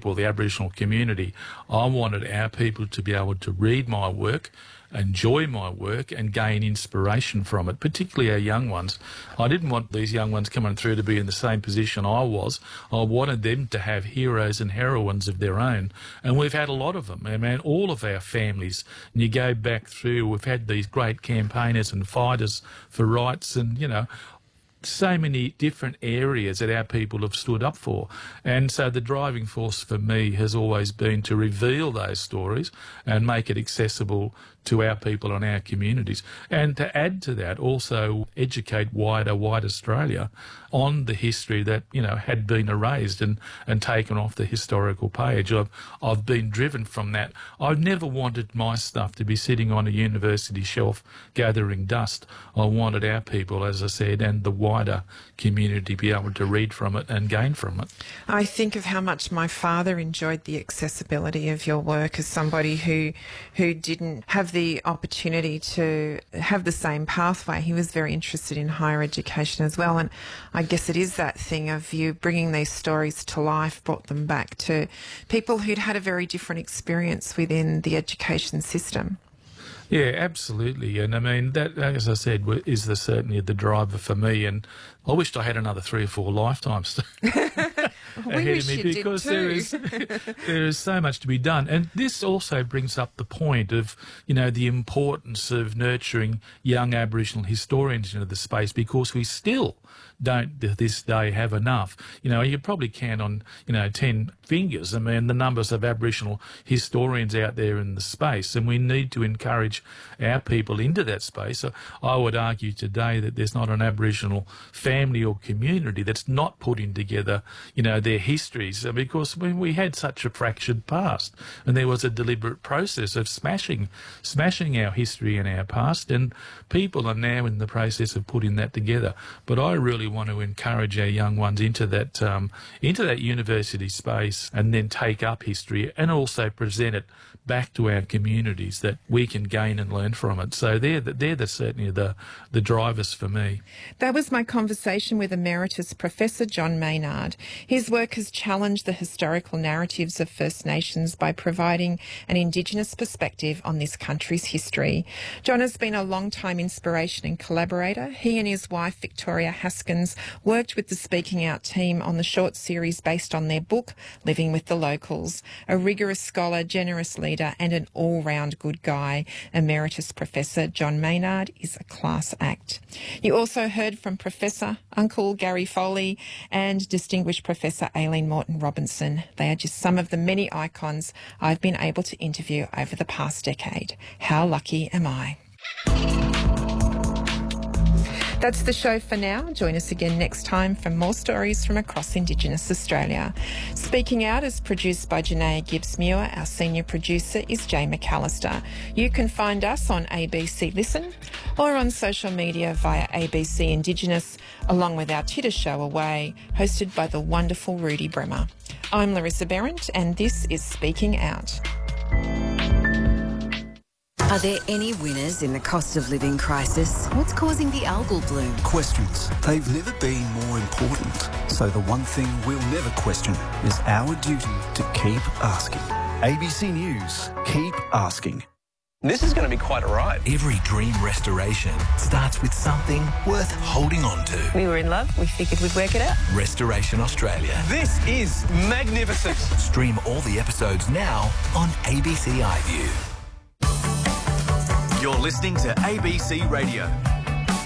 people, the Aboriginal community, I wanted our people to be able to read my work, enjoy my work and gain inspiration from it, particularly our young ones. I didn't want these young ones coming through to be in the same position I was. I wanted them to have heroes and heroines of their own, and we've had a lot of them. I mean, all of our families, and you go back through, we've had these great campaigners and fighters for rights and, you know, so many different areas that our people have stood up for. And so the driving force for me has always been to reveal those stories and make it accessible to our people and our communities. And to add to that, also educate wider Australia on the history that, you know, had been erased and taken off the historical page. I've been driven from that. I've never wanted my stuff to be sitting on a university shelf gathering dust. I wanted our people, as I said, and the wider community be able to read from it and gain from it. I think of how much my father enjoyed the accessibility of your work as somebody who didn't have the opportunity to have the same pathway. He was very interested in higher education as well, and I guess it is that thing of you bringing these stories to life, brought them back to people who'd had a very different experience within the education system. Yeah, absolutely. And I mean, that, as I said, is certainly the driver for me. And I wished I had another 3 or 4 lifetimes ahead of me, because there is so much to be done. And this also brings up the point of, you know, the importance of nurturing young Aboriginal historians into the space, because we still don't to this day have enough. You know, you probably count on, 10 fingers. I mean, the numbers of Aboriginal historians out there in the space, and we need to encourage our people into that space. So I would argue today that there's not an Aboriginal family or community that's not putting together, their histories, because we had such a fractured past, and there was a deliberate process of smashing our history and our past, and people are now in the process of putting that together. But I really want to encourage our young ones into that university space, and then take up history and also present it back to our communities that we can gain and learn from it. So they're certainly the drivers for me. That was my conversation with Emeritus Professor John Maynard. His work has challenged the historical narratives of First Nations by providing an Indigenous perspective on this country's history. John has been a long-time inspiration and collaborator. He and his wife, Victoria Haskins, worked with the Speaking Out team on the short series based on their book, Living with the Locals. A rigorous scholar, generous leader and an all-round good guy, Emeritus Professor John Maynard is a class act. You also heard from Professor Uncle Gary Foley and Distinguished Professor Aileen Morton Robinson. They are just some of the many icons I've been able to interview over the past decade. How lucky am I? That's the show for now. Join us again next time for more stories from across Indigenous Australia. Speaking Out is produced by Janaea Gibbs-Muir. Our senior producer is Jay McAllister. You can find us on ABC Listen or on social media via ABC Indigenous, along with our Titter show Away, hosted by the wonderful Rudy Bremer. I'm Larissa Behrendt, and this is Speaking Out. Are there any winners in the cost of living crisis? What's causing the algal bloom? Questions. They've never been more important. So the one thing we'll never question is our duty to keep asking. ABC News. Keep asking. This is going to be quite a ride. Every dream restoration starts with something worth holding on to. We were in love. We figured we'd work it out. Restoration Australia. This is magnificent. Stream all the episodes now on ABC iView. You're listening to ABC Radio.